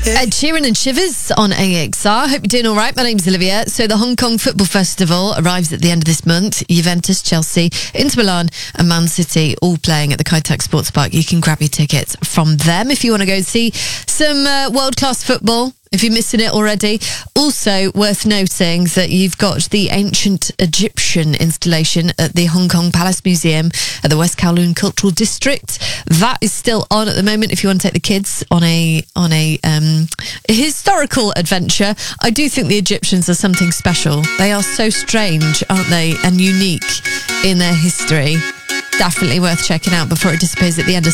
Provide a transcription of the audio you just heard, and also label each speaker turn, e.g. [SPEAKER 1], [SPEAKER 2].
[SPEAKER 1] Ed Sheeran and Shivers on AXR. Hope you're doing all right. My name's Olivia. So the Hong Kong Football Festival arrives at the end of this month. Juventus, Chelsea, Inter Milan and Man City all playing at the Kai Tak Sports Park. You can grab your tickets from them if you want to go see some world-class football, if you're missing it already. Also worth noting that you've got the ancient Egyptian installation at the Hong Kong Palace Museum at the West Kowloon Cultural District. That is still on at the moment if you want to take the kids on a historical adventure. I do think the Egyptians are something special. They are so strange, aren't they, and unique in their history. Definitely worth checking out before it disappears at the end of